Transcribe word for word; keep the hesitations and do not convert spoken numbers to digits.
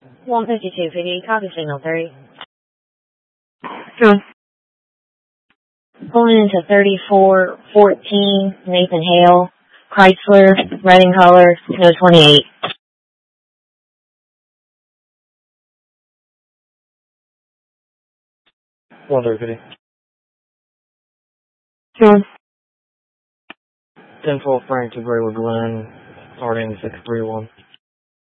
one fifty-two P D, copy signal three. Sure. Pulling into thirty-four fourteen Nathan Hale, Chrysler, red in color, no twenty-eight. one thirty P D. Sure. ten twelve Frank to Graywood Glen, starting six three one.